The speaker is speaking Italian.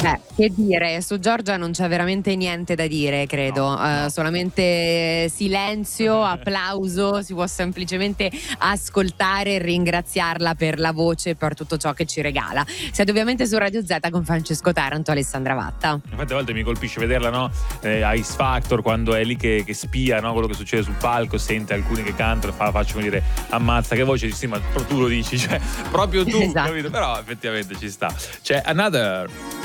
Che dire, su Giorgia non c'è veramente niente da dire, credo. No. Solamente silenzio, applauso, si può semplicemente ascoltare e ringraziarla per la voce e per tutto ciò che ci regala. Siete ovviamente su Radio Z con Francesco Taranto e Alessandra Vatta. Infatti a volte mi colpisce vederla, no? A X Factor, quando è lì che spia, no? Quello che succede sul palco, sente alcuni che cantano e faccio dire ammazza che voce, sì, ma tu lo dici, cioè proprio tu, Esatto. capito? Però effettivamente ci sta. C'è Another.